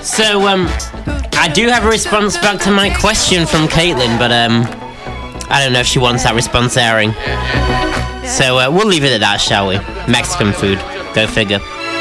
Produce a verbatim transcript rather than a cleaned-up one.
So, um, I do have a response back to my question from Caitlin, but, um, I don't know if she wants that response airing. So, uh, we'll leave it at that, shall we? Mexican food. Go figure.